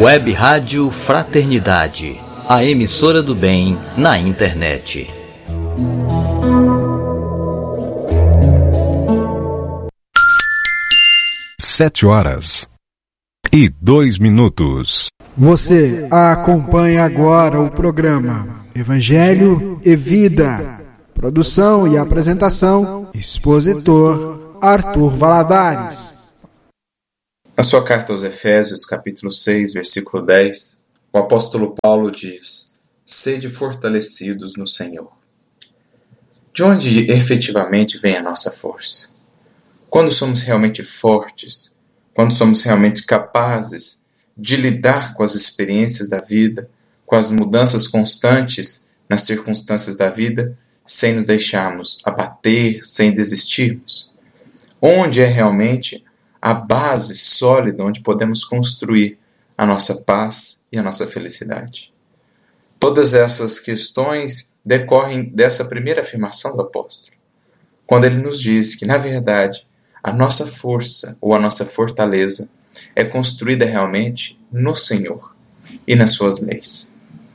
Web Rádio Fraternidade, a emissora do bem na internet. Sete horas e 2 minutos. Você acompanha agora o programa Evangelho e Vida. Produção e apresentação, expositor Arthur Valadares. Na sua carta aos Efésios, capítulo 6, versículo 10, o apóstolo Paulo diz: sede fortalecidos no Senhor. De onde efetivamente vem a nossa força? Quando somos realmente fortes, quando somos realmente capazes de lidar com as experiências da vida, com as mudanças constantes nas circunstâncias da vida, sem nos deixarmos abater, sem desistirmos. Onde é realmente a base sólida onde podemos construir a nossa paz e a nossa felicidade. Todas essas questões decorrem dessa primeira afirmação do apóstolo, quando ele nos diz que, na verdade, a nossa força ou a nossa fortaleza é construída realmente no Senhor e nas suas leis.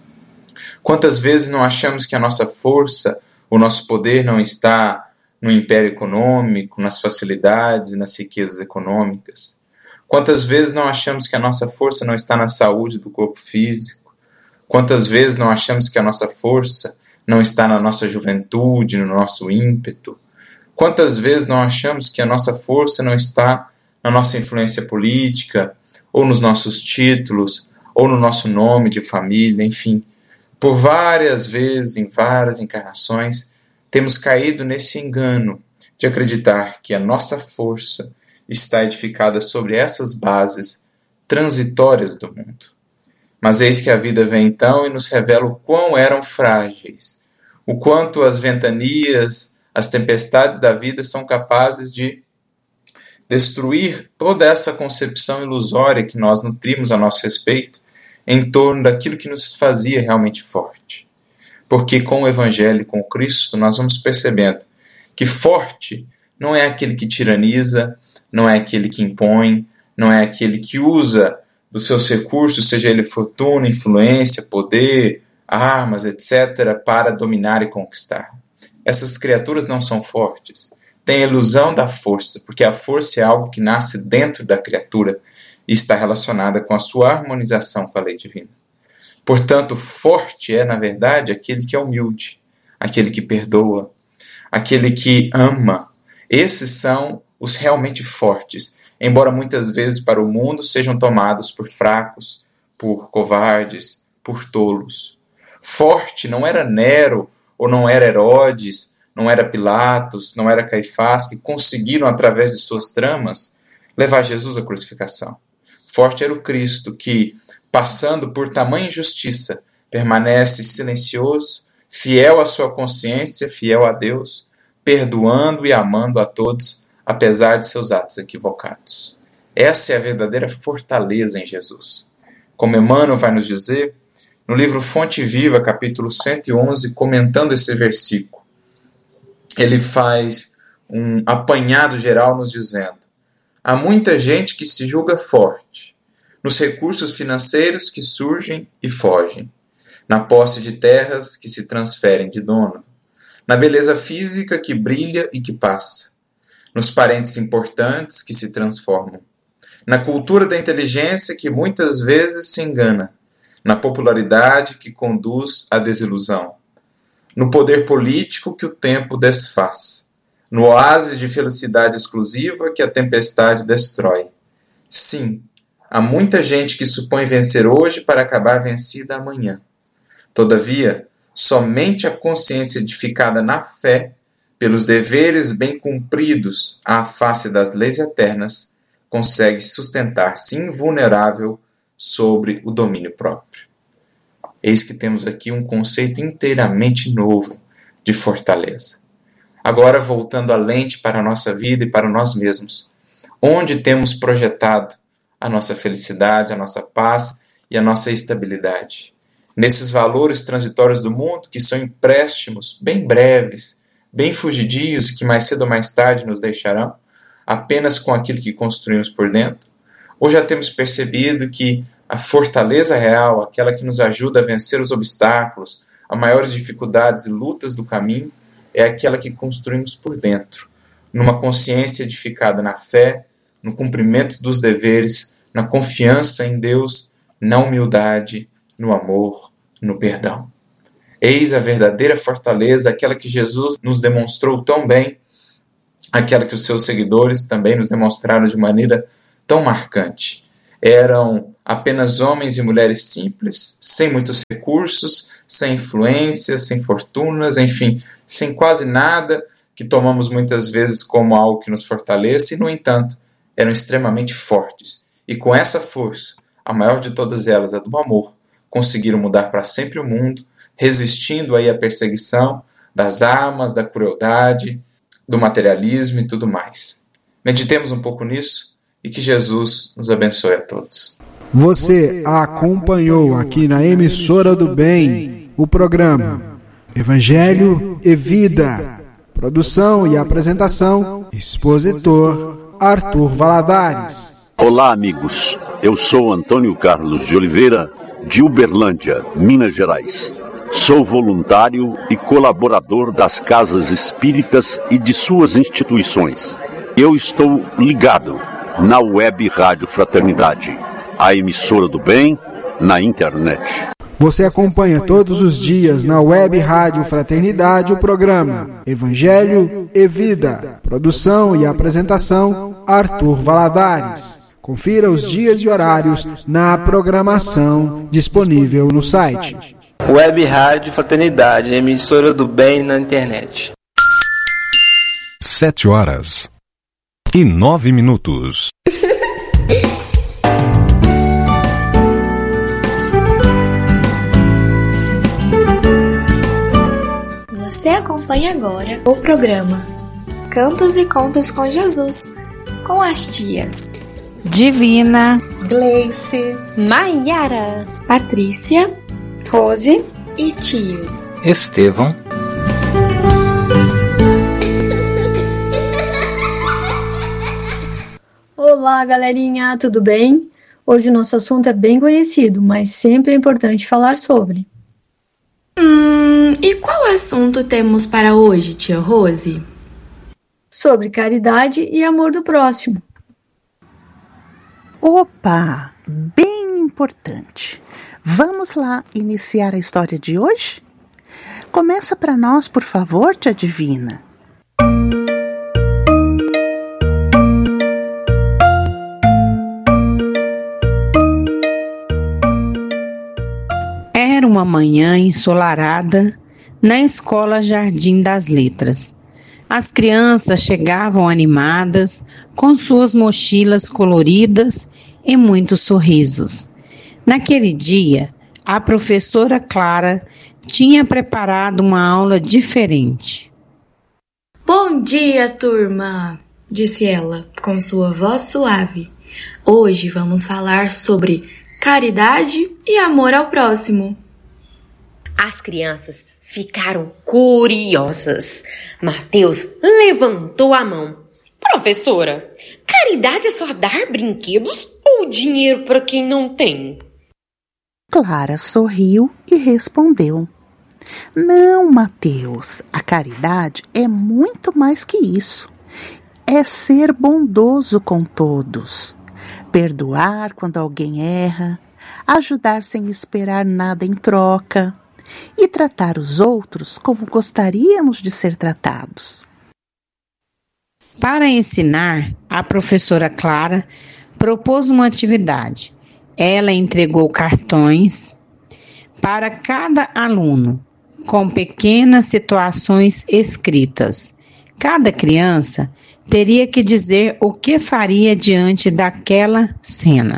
Quantas vezes não achamos que a nossa força, o nosso poder não está no império econômico, nas facilidades e nas riquezas econômicas? Quantas vezes não achamos que a nossa força não está na saúde do corpo físico? Quantas vezes não achamos que a nossa força não está na nossa juventude, no nosso ímpeto? Quantas vezes não achamos que a nossa força não está na nossa influência política, ou nos nossos títulos, ou no nosso nome de família, enfim? Por várias vezes, em várias encarnações, temos caído nesse engano de acreditar que a nossa força está edificada sobre essas bases transitórias do mundo. Mas eis que a vida vem então e nos revela o quão eram frágeis, o quanto as ventanias, as tempestades da vida são capazes de destruir toda essa concepção ilusória que nós nutrimos a nosso respeito em torno daquilo que nos fazia realmente forte. Porque com o Evangelho, com Cristo, nós vamos percebendo que forte não é aquele que tiraniza, não é aquele que impõe, não é aquele que usa dos seus recursos, seja ele fortuna, influência, poder, armas, etc., para dominar e conquistar. Essas criaturas não são fortes. Tem a ilusão da força, porque a força é algo que nasce dentro da criatura e está relacionada com a sua harmonização com a lei divina. Portanto, forte é, na verdade, aquele que é humilde, aquele que perdoa, aquele que ama. Esses são os realmente fortes, embora muitas vezes para o mundo sejam tomados por fracos, por covardes, por tolos. Forte não era Nero, ou não era Herodes, não era Pilatos, não era Caifás, que conseguiram, através de suas tramas, levar Jesus à crucificação. Forte era o Cristo que, passando por tamanha injustiça, permanece silencioso, fiel à sua consciência, fiel a Deus, perdoando e amando a todos, apesar de seus atos equivocados. Essa é a verdadeira fortaleza em Jesus. Como Emmanuel vai nos dizer, no livro Fonte Viva, capítulo 111, comentando esse versículo, ele faz um apanhado geral nos dizendo: há muita gente que se julga forte, nos recursos financeiros que surgem e fogem, na posse de terras que se transferem de dono, na beleza física que brilha e que passa, nos parentes importantes que se transformam, na cultura da inteligência que muitas vezes se engana, na popularidade que conduz à desilusão, no poder político que o tempo desfaz, no oásis de felicidade exclusiva que a tempestade destrói. Sim, há muita gente que supõe vencer hoje para acabar vencida amanhã. Todavia, somente a consciência edificada na fé, pelos deveres bem cumpridos à face das leis eternas, consegue sustentar-se invulnerável sobre o domínio próprio. Eis que temos aqui um conceito inteiramente novo de fortaleza. Agora, voltando a lente para a nossa vida e para nós mesmos, onde temos projetado a nossa felicidade, a nossa paz e a nossa estabilidade? Nesses valores transitórios do mundo, que são empréstimos bem breves, bem fugidios, que mais cedo ou mais tarde nos deixarão, apenas com aquilo que construímos por dentro? Ou já temos percebido que a fortaleza real, aquela que nos ajuda a vencer os obstáculos, as maiores dificuldades e lutas do caminho, é aquela que construímos por dentro, numa consciência edificada na fé, no cumprimento dos deveres, na confiança em Deus, na humildade, no amor, no perdão. Eis a verdadeira fortaleza, aquela que Jesus nos demonstrou tão bem, aquela que os seus seguidores também nos demonstraram de maneira tão marcante. Eram apenas homens e mulheres simples, sem muitos recursos, sem influências, sem fortunas, enfim, sem quase nada que tomamos muitas vezes como algo que nos fortaleça, e, no entanto, eram extremamente fortes. E com essa força, a maior de todas elas, a do amor, conseguiram mudar para sempre o mundo, resistindo aí à perseguição das armas, da crueldade, do materialismo e tudo mais. Meditemos um pouco nisso e que Jesus nos abençoe a todos. Você acompanhou aqui na Emissora do Bem o programa Evangelho e Vida. Produção e apresentação, expositor Arthur Valadares. Olá, amigos. Eu sou Antônio Carlos de Oliveira, de Uberlândia, Minas Gerais. Sou voluntário e colaborador das casas espíritas e de suas instituições. Eu estou ligado na Web Rádio Fraternidade, a emissora do bem na internet. Você acompanha todos os dias na Web Rádio Fraternidade o programa Evangelho e Vida. Produção e apresentação, Arthur Valadares. Confira os dias e horários na programação disponível no site. Web Rádio Fraternidade, emissora do bem na internet. 7h09. Você acompanha agora o programa Cantos e Contos com Jesus, com as tias Divina, Gleice, Maiara, Patrícia, Rose e tio Estevão. Olá, galerinha, tudo bem? Hoje o nosso assunto é bem conhecido, mas sempre é importante falar sobre. E qual assunto temos para hoje, tia Rose? Sobre caridade e amor do próximo. Opa, bem importante. Vamos lá iniciar a história de hoje? Começa para nós, por favor, tia Divina. Era uma manhã ensolarada na escola Jardim das Letras. As crianças chegavam animadas, com suas mochilas coloridas e muitos sorrisos. Naquele dia, a professora Clara tinha preparado uma aula diferente. Bom dia, turma, disse ela com sua voz suave. Hoje vamos falar sobre caridade e amor ao próximo. As crianças ficaram curiosas. Mateus levantou a mão. Professora, caridade é só dar brinquedos ou dinheiro para quem não tem? Clara sorriu e respondeu: Não, Mateus, a caridade é muito mais que isso. É ser bondoso com todos, perdoar quando alguém erra, ajudar sem esperar nada em troca e tratar os outros como gostaríamos de ser tratados. Para ensinar, a professora Clara propôs uma atividade. Ela entregou cartões para cada aluno, com pequenas situações escritas. Cada criança teria que dizer o que faria diante daquela cena.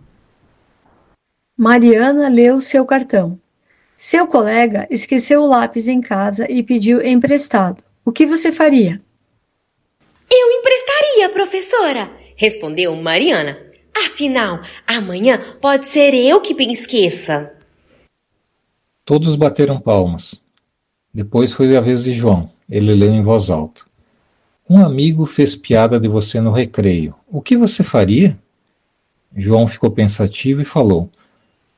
Mariana leu seu cartão. Seu colega esqueceu o lápis em casa e pediu emprestado. O que você faria? Eu emprestaria, professora, respondeu Mariana. Afinal, amanhã pode ser eu que me esqueça. Todos bateram palmas. Depois foi a vez de João. Ele leu em voz alta. Um amigo fez piada de você no recreio. O que você faria? João ficou pensativo e falou: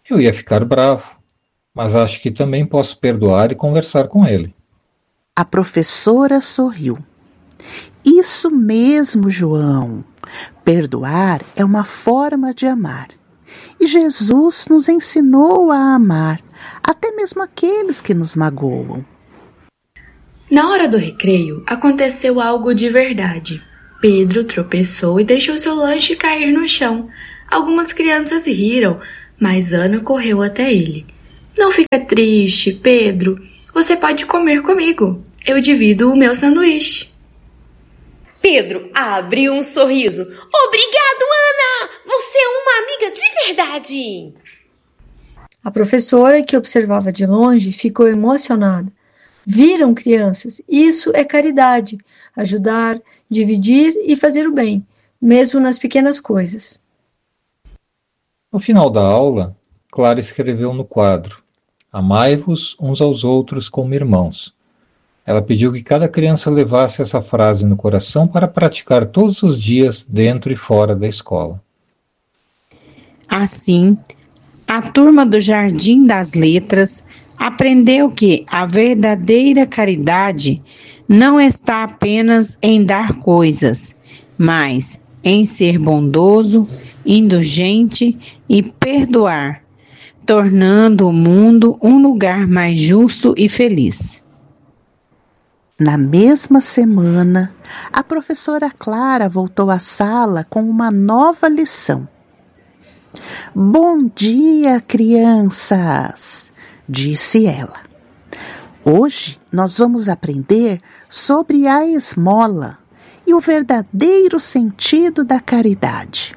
Eu ia ficar bravo, mas acho que também posso perdoar e conversar com ele. A professora sorriu. Isso mesmo, João. Perdoar é uma forma de amar. E Jesus nos ensinou a amar, até mesmo aqueles que nos magoam. Na hora do recreio, aconteceu algo de verdade. Pedro tropeçou e deixou seu lanche cair no chão. Algumas crianças riram, mas Ana correu até ele. Não fica triste, Pedro. Você pode comer comigo. Eu divido o meu sanduíche. Pedro abriu um sorriso. Obrigado, Ana! Você é uma amiga de verdade! A professora, que observava de longe, ficou emocionada. Viram, crianças? Isso é caridade. Ajudar, dividir e fazer o bem, mesmo nas pequenas coisas. No final da aula, Clara escreveu no quadro: Amai-vos uns aos outros como irmãos. Ela pediu que cada criança levasse essa frase no coração para praticar todos os dias dentro e fora da escola. Assim, a turma do Jardim das Letras aprendeu que a verdadeira caridade não está apenas em dar coisas, mas em ser bondoso, indulgente e perdoar, tornando o mundo um lugar mais justo e feliz. Na mesma semana, a professora Clara voltou à sala com uma nova lição. Bom dia, crianças, disse ela. Hoje nós vamos aprender sobre a esmola e o verdadeiro sentido da caridade.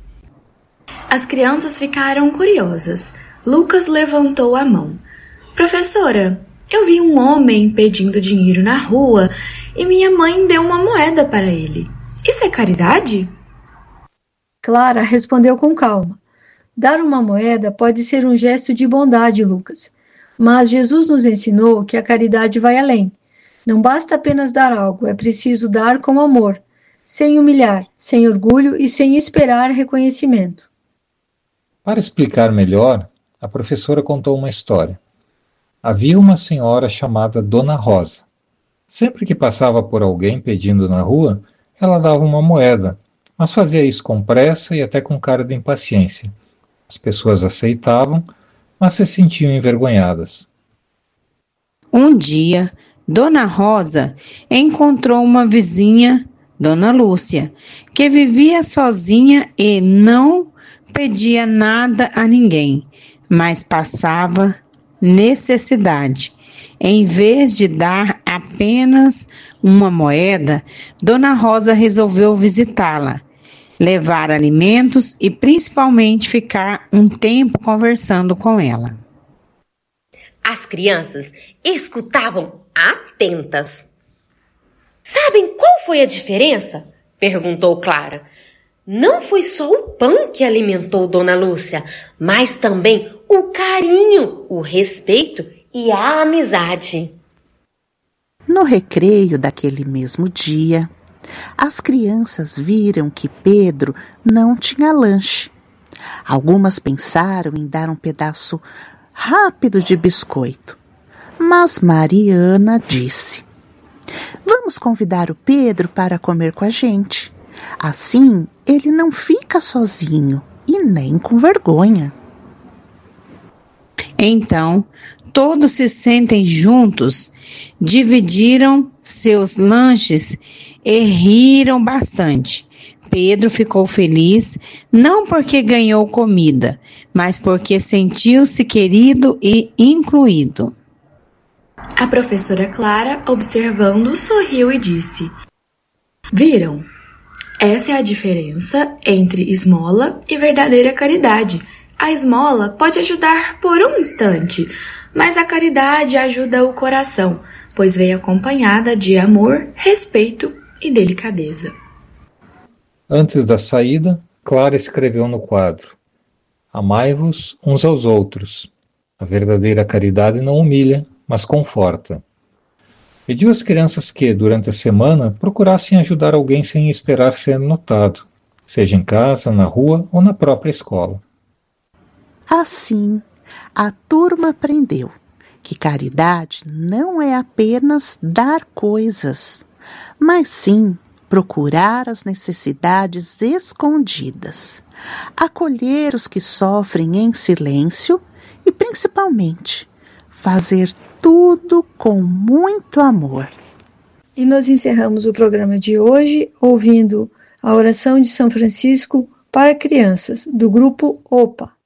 As crianças ficaram curiosas. Lucas levantou a mão. Professora, eu vi um homem pedindo dinheiro na rua e minha mãe deu uma moeda para ele. Isso é caridade? Clara respondeu com calma. Dar uma moeda pode ser um gesto de bondade, Lucas. Mas Jesus nos ensinou que a caridade vai além. Não basta apenas dar algo, é preciso dar com amor, sem humilhar, sem orgulho e sem esperar reconhecimento. Para explicar melhor, a professora contou uma história. Havia uma senhora chamada Dona Rosa. Sempre que passava por alguém pedindo na rua, ela dava uma moeda, mas fazia isso com pressa e até com cara de impaciência. As pessoas aceitavam, mas se sentiam envergonhadas. Um dia, Dona Rosa encontrou uma vizinha, Dona Lúcia, que vivia sozinha e não pedia nada a ninguém, mas passava necessidade. Em vez de dar apenas uma moeda, Dona Rosa resolveu visitá-la, levar alimentos e principalmente ficar um tempo conversando com ela. As crianças escutavam atentas. Sabem qual foi a diferença? Perguntou Clara. Não foi só o pão que alimentou Dona Lúcia, mas também o carinho, o respeito e a amizade. No recreio daquele mesmo dia, as crianças viram que Pedro não tinha lanche. Algumas pensaram em dar um pedaço rápido de biscoito, mas Mariana disse: Vamos convidar o Pedro para comer com a gente. Assim, ele não fica sozinho e nem com vergonha. Então, todos se sentem juntos, dividiram seus lanches e riram bastante. Pedro ficou feliz, não porque ganhou comida, mas porque sentiu-se querido e incluído. A professora Clara, observando, sorriu e disse: Viram? Essa é a diferença entre esmola e verdadeira caridade. A esmola pode ajudar por um instante, mas a caridade ajuda o coração, pois vem acompanhada de amor, respeito e delicadeza. Antes da saída, Clara escreveu no quadro: Amai-vos uns aos outros. A verdadeira caridade não humilha, mas conforta. Pediu às crianças que, durante a semana, procurassem ajudar alguém sem esperar ser notado, seja em casa, na rua ou na própria escola. Assim, a turma aprendeu que caridade não é apenas dar coisas, mas sim procurar as necessidades escondidas, acolher os que sofrem em silêncio e, principalmente, fazer tudo com muito amor. E nós encerramos o programa de hoje ouvindo a oração de São Francisco para crianças, do grupo OPA.